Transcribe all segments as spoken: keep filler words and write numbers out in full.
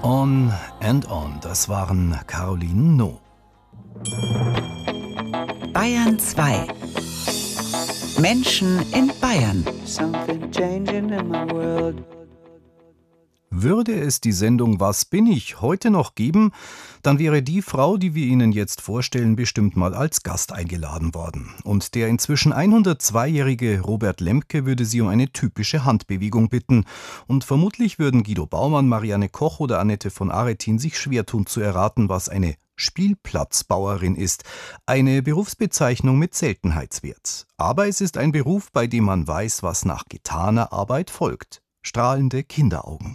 On and On, das waren Caroline No. Bayern zwei. Menschen in Bayern. Würde es die Sendung Was bin ich heute noch geben, dann wäre die Frau, die wir Ihnen jetzt vorstellen, bestimmt mal als Gast eingeladen worden. Und der inzwischen hundertzweijährige Robert Lemke würde sie um eine typische Handbewegung bitten. Und vermutlich würden Guido Baumann, Marianne Koch oder Annette von Aretin sich schwer tun zu erraten, was eine Spielplatzbauerin ist. Eine Berufsbezeichnung mit Seltenheitswert. Aber es ist ein Beruf, bei dem man weiß, was nach getaner Arbeit folgt. Strahlende Kinderaugen.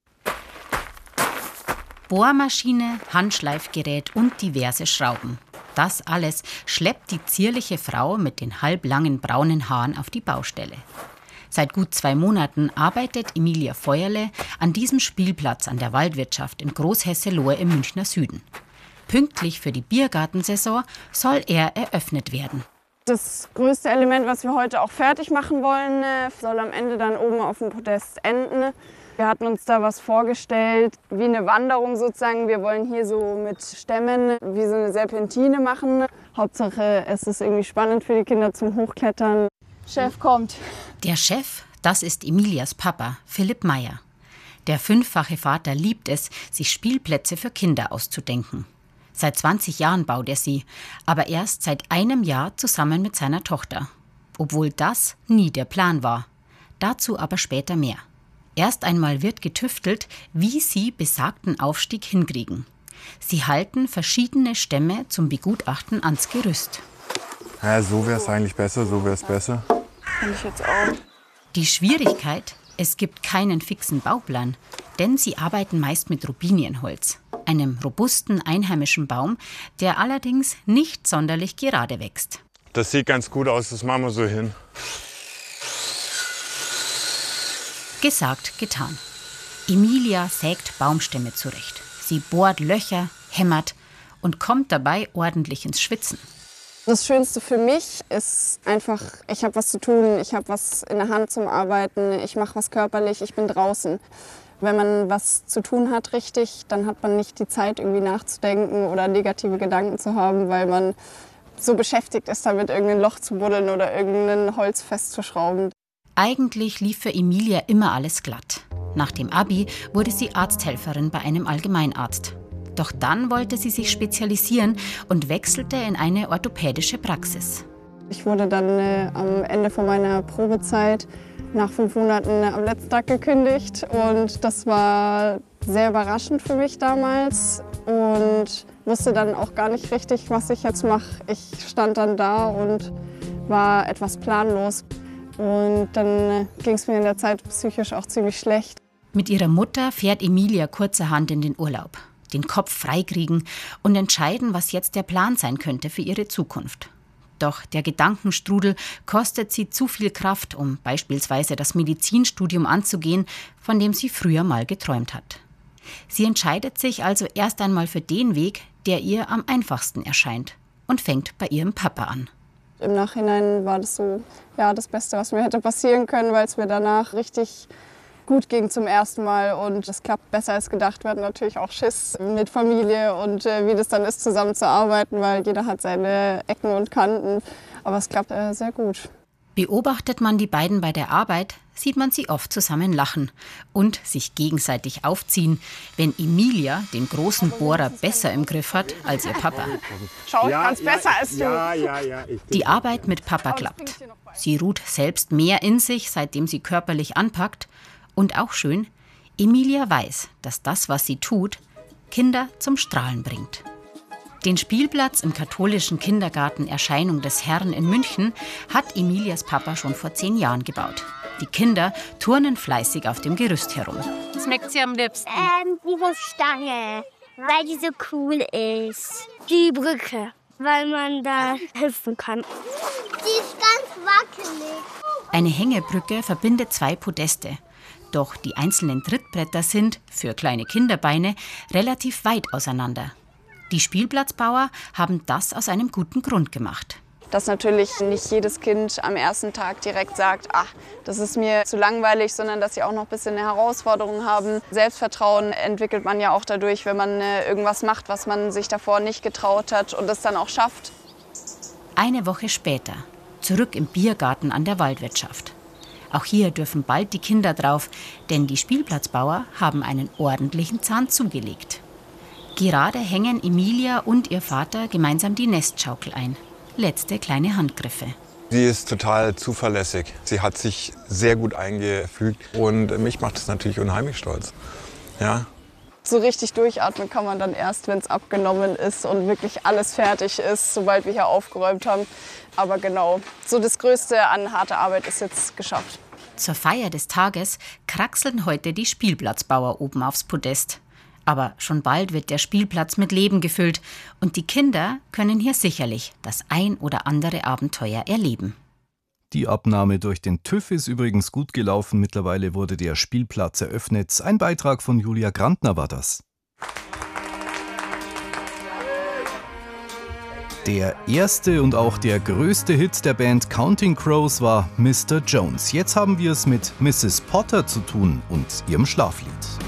Bohrmaschine, Handschleifgerät und diverse Schrauben. Das alles schleppt die zierliche Frau mit den halblangen braunen Haaren auf die Baustelle. Seit gut zwei Monaten arbeitet Emilia Feuerle an diesem Spielplatz an der Waldwirtschaft in Großhesselohe im Münchner Süden. Pünktlich für die Biergartensaison soll er eröffnet werden. Das größte Element, was wir heute auch fertig machen wollen, soll am Ende dann oben auf dem Podest enden. Wir hatten uns da was vorgestellt, wie eine Wanderung sozusagen. Wir wollen hier so mit Stämmen wie so eine Serpentine machen. Hauptsache, es ist irgendwie spannend für die Kinder zum Hochklettern. Chef kommt. Der Chef, das ist Emilias Papa, Philipp Meyer. Der fünffache Vater liebt es, sich Spielplätze für Kinder auszudenken. Seit zwanzig Jahren baut er sie, aber erst seit einem Jahr zusammen mit seiner Tochter. Obwohl das nie der Plan war. Dazu aber später mehr. Erst einmal wird getüftelt, wie sie besagten Aufstieg hinkriegen. Sie halten verschiedene Stämme zum Begutachten ans Gerüst. Ja, so wäre es eigentlich besser, so wäre es besser. Finde ich jetzt auch. Die Schwierigkeit, es gibt keinen fixen Bauplan, denn sie arbeiten meist mit Robinienholz, einem robusten einheimischen Baum, der allerdings nicht sonderlich gerade wächst. Das sieht ganz gut aus, das machen wir so hin. Gesagt, getan. Emilia sägt Baumstämme zurecht. Sie bohrt Löcher, hämmert und kommt dabei ordentlich ins Schwitzen. Das Schönste für mich ist einfach, ich habe was zu tun, ich habe was in der Hand zum Arbeiten, ich mache was körperlich, ich bin draußen. Wenn man was zu tun hat richtig, dann hat man nicht die Zeit, irgendwie nachzudenken oder negative Gedanken zu haben, weil man so beschäftigt ist, damit irgendein Loch zu buddeln oder irgendein Holz festzuschrauben. Eigentlich lief für Emilia immer alles glatt. Nach dem Abi wurde sie Arzthelferin bei einem Allgemeinarzt. Doch dann wollte sie sich spezialisieren und wechselte in eine orthopädische Praxis. Ich wurde dann äh, am Ende von meiner Probezeit nach fünf Monaten am letzten Tag gekündigt. Und das war sehr überraschend für mich damals und wusste dann auch gar nicht richtig, was ich jetzt mache. Ich stand dann da und war etwas planlos. Und dann ging es mir in der Zeit psychisch auch ziemlich schlecht. Mit ihrer Mutter fährt Emilia kurzerhand in den Urlaub. Den Kopf freikriegen und entscheiden, was jetzt der Plan sein könnte für ihre Zukunft. Doch der Gedankenstrudel kostet sie zu viel Kraft, um beispielsweise das Medizinstudium anzugehen, von dem sie früher mal geträumt hat. Sie entscheidet sich also erst einmal für den Weg, der ihr am einfachsten erscheint, und fängt bei ihrem Papa an. Im Nachhinein war das so ja, das Beste, was mir hätte passieren können, weil es mir danach richtig gut ging zum ersten Mal und es klappt besser als gedacht. Wir hatten natürlich auch Schiss mit Familie und äh, wie das dann ist, zusammenzuarbeiten, weil jeder hat seine Ecken und Kanten. Aber es klappt äh, sehr gut. Beobachtet man die beiden bei der Arbeit, sieht man sie oft zusammen lachen und sich gegenseitig aufziehen, wenn Emilia den großen Bohrer besser im Griff hat als ihr Papa. Schau, ich kann's besser als du. Ja, ja, ja, ich Die Arbeit mit Papa klappt. Sie ruht selbst mehr in sich, seitdem sie körperlich anpackt. Und auch schön, Emilia weiß, dass das, was sie tut, Kinder zum Strahlen bringt. Den Spielplatz im katholischen Kindergarten Erscheinung des Herrn in München hat Emilias Papa schon vor zehn Jahren gebaut. Die Kinder turnen fleißig auf dem Gerüst herum. Was schmeckt sie am liebsten? Ähm, die Stange, weil die so cool ist. Die Brücke, weil man da helfen kann. Die ist ganz wackelig. Eine Hängebrücke verbindet zwei Podeste. Doch die einzelnen Trittbretter sind, für kleine Kinderbeine, relativ weit auseinander. Die Spielplatzbauer haben das aus einem guten Grund gemacht. Dass natürlich nicht jedes Kind am ersten Tag direkt sagt, ach, das ist mir zu langweilig, sondern dass sie auch noch ein bisschen eine Herausforderung haben. Selbstvertrauen entwickelt man ja auch dadurch, wenn man irgendwas macht, was man sich davor nicht getraut hat und das dann auch schafft. Eine Woche später, zurück im Biergarten an der Waldwirtschaft. Auch hier dürfen bald die Kinder drauf, denn die Spielplatzbauer haben einen ordentlichen Zahn zugelegt. Gerade hängen Emilia und ihr Vater gemeinsam die Nestschaukel ein. Letzte kleine Handgriffe. Sie ist total zuverlässig. Sie hat sich sehr gut eingefügt und mich macht es natürlich unheimlich stolz. Ja. So richtig durchatmen kann man dann erst, wenn es abgenommen ist und wirklich alles fertig ist, sobald wir hier aufgeräumt haben. Aber genau, so das Größte an harter Arbeit ist jetzt geschafft. Zur Feier des Tages kraxeln heute die Spielplatzbauer oben aufs Podest. Aber schon bald wird der Spielplatz mit Leben gefüllt und die Kinder können hier sicherlich das ein oder andere Abenteuer erleben. Die Abnahme durch den TÜV ist übrigens gut gelaufen. Mittlerweile wurde der Spielplatz eröffnet. Ein Beitrag von Julia Grantner war das. Der erste und auch der größte Hit der Band Counting Crows war Mister Jones. Jetzt haben wir es mit Misses Potter zu tun und ihrem Schlaflied.